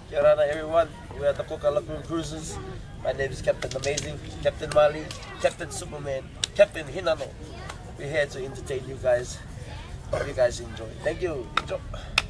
Kia ora everyone. We are the Coca Lagoon Cruises. My name is Captain Amazing, Captain Mali, Captain Superman, Captain Hinano. We're here to entertain you guys. Hope you guys enjoy. Thank you. Enjoy.